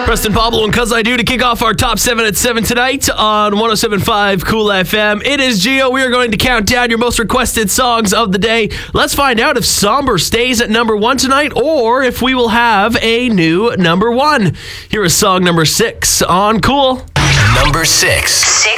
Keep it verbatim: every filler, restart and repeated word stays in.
Preston Pablo and Cuz I Do to kick off our top seven at seven tonight on one oh seven point five Cool F M. It is Gio. We are going to count down your most requested songs of the day. Let's find out if Somber stays at number one tonight or if we will have a new number one. Here is song number six on Cool. Number six. Six.